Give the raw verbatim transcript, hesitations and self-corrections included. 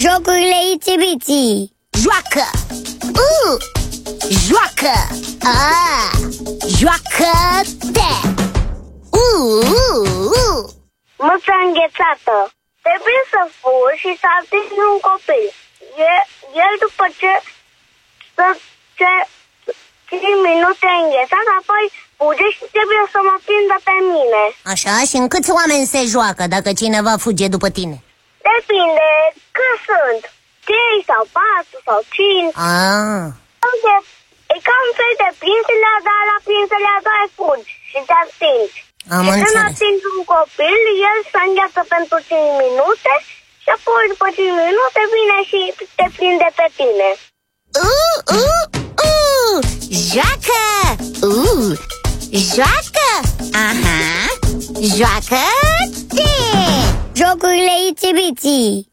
Jocurile Itsy-Bitsy. Joacă! Uh! Joacă! Ah! Joacă-te! Uh! Uh! Uh! Mâța înghețată. Trebuie să furi și să atingi un copil. El, el după ce să ce cinci minute înghețat, apoi fuge și trebuie să mă prindă pe mine. Așa? Și în câți oameni se joacă dacă cineva fuge după tine? Depinde cât sunt. Trei sau patru sau cinci. Ah. E ca un fel de prinselea, dar la prinselea doar fugi și te atingi. Am și înțeles. când atingi un copil, el se îngheață pentru cinci minute și apoi după cinci minute vine și te prinde pe tine. Uh, uh, uh! Joacă! Uh! Joacă! Aha! Joacă-te! Jocurile Itsy-Bitsy.